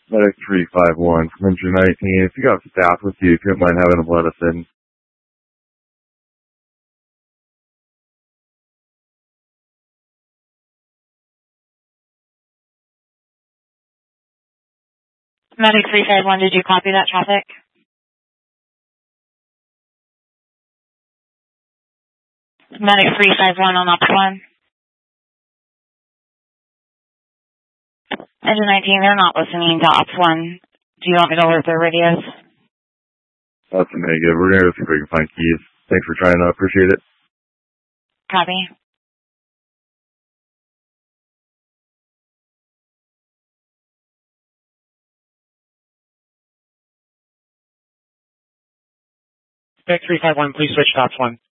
Medic 351 from engine 19. If you got staff with you, if you don't mind having them let us in. Medic 351, did you copy that traffic? Medic 351 on Ops 1. Engine 19, they're not listening to Ops 1. Do you want me to alert their radios? That's a negative. We're going to go see if we can find keys. Thanks for trying. I appreciate it. Copy. Medic 351, please switch to Ops 1.